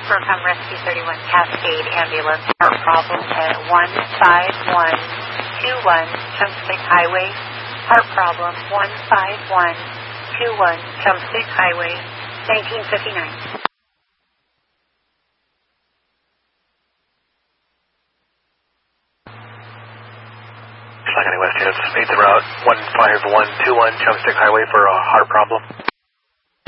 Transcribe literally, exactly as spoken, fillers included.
Burcom Rescue thirty-one Cascade Ambulance. Heart problem at one five one two one Chumstick Highway. Heart problem one five one two one Chumstick Highway, nineteen fifty-nine. Flag County West units, made the route one five one two one Chumstick Highway for a heart problem.